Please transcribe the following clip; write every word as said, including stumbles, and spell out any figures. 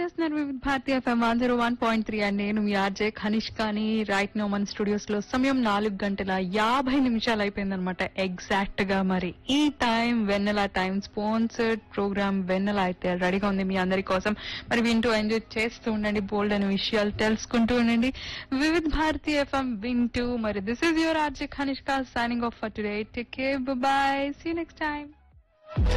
చేస్తున్నారు వివిధ Bharati FM one zero one point three and నేను మీ ఆర్జే ఖనిష్కాని. రైట్ నో మన స్టూడియోస్ లో సమయం నాలుగు గంటల యాభై నిమిషాలు అయిపోయిందనమాట ఎగ్జాక్ట్ గా. మరి ఈ టైం వెన్నెల టైం స్పాన్సర్డ్ ప్రోగ్రామ్ వెన్నెల అయితే రెడీగా ఉంది మీ అందరి కోసం. మరి వింటూ ఎంజాయ్ చేస్తూ ఉండండి, బోల్డ్ అనే విషయాలు తెలుసుకుంటూ ఉండండి వివిధ భారతి ఎఫ్ఎం వింటూ. మరి this is your RJ ఖనిష్కా signing off for today. Take care, by by, see you next time.